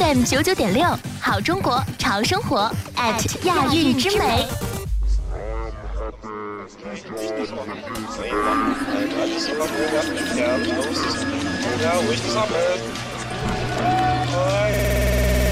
FM 99.6，好中国潮生活亚运之美。 Ja, ruhig gesammelt.